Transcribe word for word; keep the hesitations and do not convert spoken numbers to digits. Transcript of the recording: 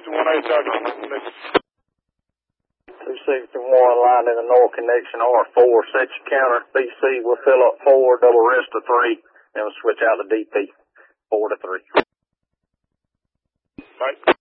sixty-one A, Charlie, give me some connection. two sixty-one, line in the north connection, R four, set your counter, B C, we'll fill up four, double rest to three, then we'll switch out to D P, four to three. Right.